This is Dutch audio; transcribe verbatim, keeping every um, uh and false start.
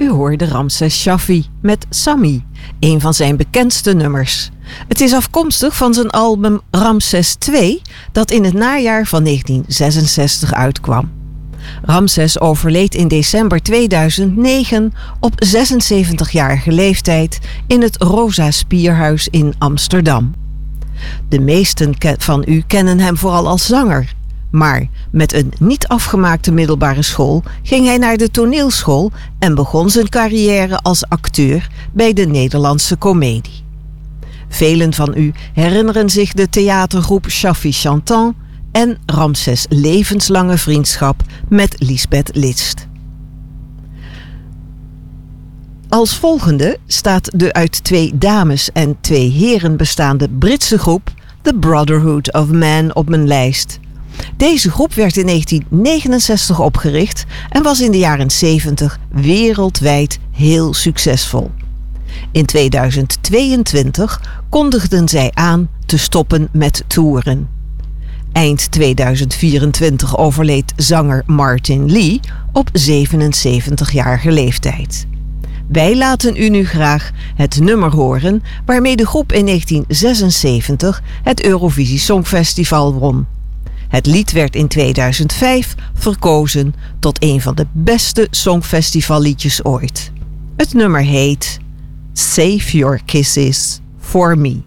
U hoorde Ramses Shaffi met Sammy, een van zijn bekendste nummers. Het is afkomstig van zijn album Ramses twee, dat in het najaar van negentien zesenzestig uitkwam. Ramses overleed in december tweeduizend negen op zesenzeventigjarige leeftijd in het Rosa Spierhuis in Amsterdam. De meesten van u kennen hem vooral als zanger. Maar met een niet afgemaakte middelbare school ging hij naar de toneelschool en begon zijn carrière als acteur bij de Nederlandse Comedie. Velen van u herinneren zich de theatergroep Shaffi Chantant en Ramses' levenslange vriendschap met Liesbeth List. Als volgende staat de uit twee dames en twee heren bestaande Britse groep The Brotherhood of Man op mijn lijst. Deze groep werd in negentien negenenzestig opgericht en was in de jaren zeventig wereldwijd heel succesvol. In tweeduizend tweeëntwintig kondigden zij aan te stoppen met toeren. Eind tweeduizend vierentwintig overleed zanger Martin Lee op zevenenzeventigjarige leeftijd. Wij laten u nu graag het nummer horen waarmee de groep in negentien zesenzeventig het Eurovisie Songfestival won. Het lied werd in tweeduizend vijf verkozen tot een van de beste songfestivalliedjes ooit. Het nummer heet Save Your Kisses for Me.